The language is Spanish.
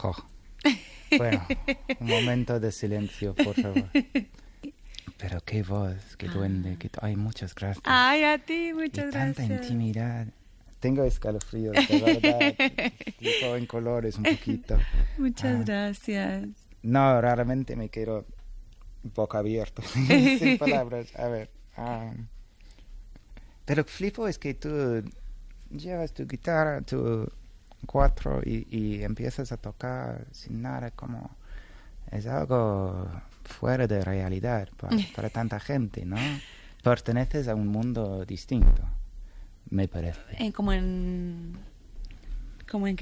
Jo. Bueno, un momento de silencio, por favor. Pero qué voz, qué duende, ay, muchas gracias. Ay, a ti, muchas y gracias. tanta intimidad. Tengo escalofríos, de verdad. Tipo en colores un poquito. Muchas gracias. No, raramente me quedo boca abierta, sin palabras. A ver. Pero flipo es que tú llevas tu guitarra, tu cuatro y empiezas a tocar sin nada, como es algo fuera de realidad para tanta gente, ¿no? Perteneces a un mundo distinto, me parece. Como en